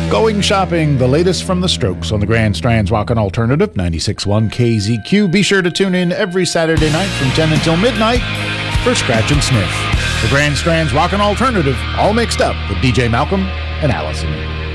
Going shopping, the latest from the Strokes on the Grand Strand's Rockin' Alternative, 96.1 KZQ. Be sure to tune in every Saturday night from 10 until midnight for Scratch and Sniff. The Grand Strand's Rockin' Alternative, all mixed up with DJ Malcolm and Allison.